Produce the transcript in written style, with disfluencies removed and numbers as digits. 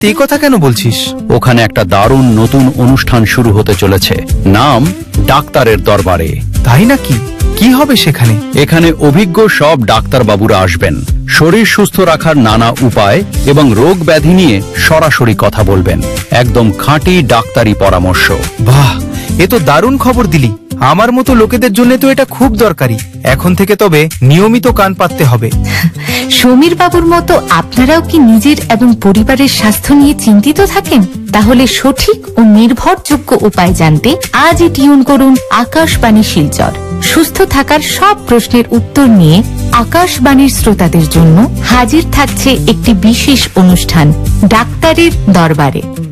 এই কথা কেন বলছিস? ওখানে একটা দারুণ নতুন অনুষ্ঠান শুরু হতে চলেছে, নাম ডাক্তারের দরবারে। তাই নাকি? কি হবে সেখানে? এখানে অভিজ্ঞ সব ডাক্তার বাবুরা আসবেন, শরীর সুস্থ রাখার নানা উপায় এবং রোগ ব্যাধি নিয়ে সরাসরি কথা বলবেন। একদম খাঁটি ডাক্তারি পরামর্শ। বাহ, এ তো দারুণ খবর দিলি। আমার মতো লোকেদের জন্য তো এটা খুব দরকারি। এখন থেকে তবে নিয়মিত কান পাততে হবে। সমীর বাবুর মতো আপনারাও কি নিজের এবং পরিবারের স্বাস্থ্য নিয়ে চিন্তিত থাকেন? তাহলে সঠিক ও নির্ভরযোগ্য উপায় জানতে আজই টিউন করুন আকাশবাণী শিলচর। সুস্থ থাকার সব প্রশ্নের উত্তর নিয়ে আকাশবাণীর শ্রোতাদের জন্য হাজির থাকছে একটি বিশেষ অনুষ্ঠান, ডাক্তারের দরবারে।